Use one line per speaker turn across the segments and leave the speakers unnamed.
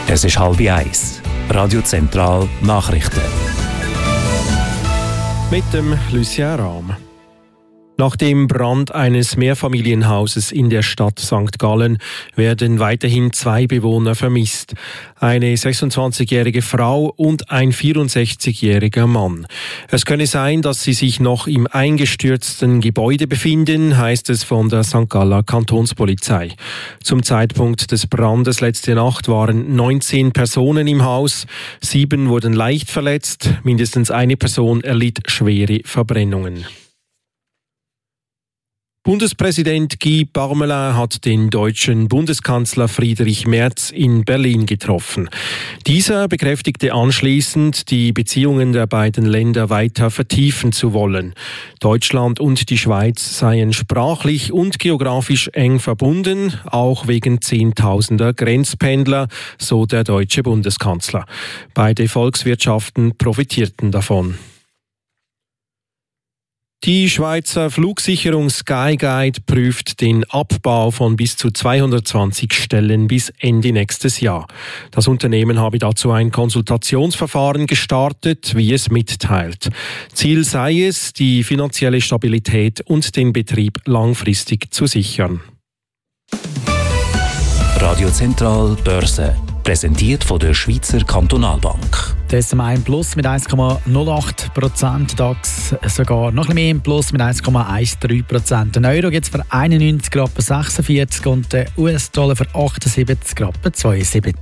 Es ist 12:30. Radio Zentral Nachrichten.
Mit dem Lucien Rahm. Nach dem Brand eines Mehrfamilienhauses in der Stadt St. Gallen werden weiterhin 2 Bewohner vermisst. Eine 26-jährige Frau und ein 64-jähriger Mann. Es könne sein, dass sie sich noch im eingestürzten Gebäude befinden, heißt es von der St. Galler Kantonspolizei. Zum Zeitpunkt des Brandes letzte Nacht waren 19 Personen im Haus. 7 wurden leicht verletzt, mindestens eine Person erlitt schwere Verbrennungen. Bundespräsident Guy Parmelin hat den deutschen Bundeskanzler Friedrich Merz in Berlin getroffen. Dieser bekräftigte anschließend, die Beziehungen der beiden Länder weiter vertiefen zu wollen. Deutschland und die Schweiz seien sprachlich und geografisch eng verbunden, auch wegen Zehntausender Grenzpendler, so der deutsche Bundeskanzler. Beide Volkswirtschaften profitierten davon. Die Schweizer Flugsicherung Skyguide prüft den Abbau von bis zu 220 Stellen bis Ende nächstes Jahr. Das Unternehmen habe dazu ein Konsultationsverfahren gestartet, wie es mitteilt. Ziel sei es, die finanzielle Stabilität und den Betrieb langfristig zu sichern.
Radio Zentral Börse. Präsentiert von der Schweizer Kantonalbank.
Der SMA im Plus mit 1,08%, DAX sogar noch ein bisschen mehr im Plus mit 1,13%. Den Euro gibt es für 91,46 Rappen und den US-Dollar für 78,72 Rappen.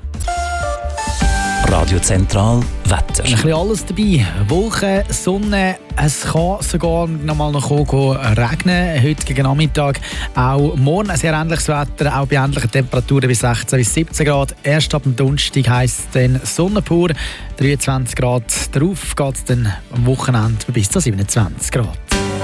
Radio Zentral Wetter.
Ein bisschen alles dabei. Wolken, Sonne, es kann sogar noch mal regnen. Heute gegen Nachmittag. Auch morgen ein sehr ähnliches Wetter, auch bei ähnlichen Temperaturen bis 16 bis 17 Grad. Erst ab dem Donnerstag heisst es dann Sonne pur. 23 Grad. Darauf geht es dann am Wochenende bis zu 27 Grad.